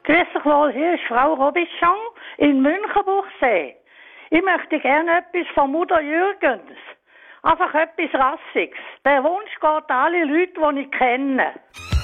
Grüß dich wohl, hier ist Frau Robichon in Münchenbuchsee. Ich möchte gerne etwas von Mutter Jürgens. Einfach etwas Rassiges. Der Wunsch geht an alle Leute, die ich kenne.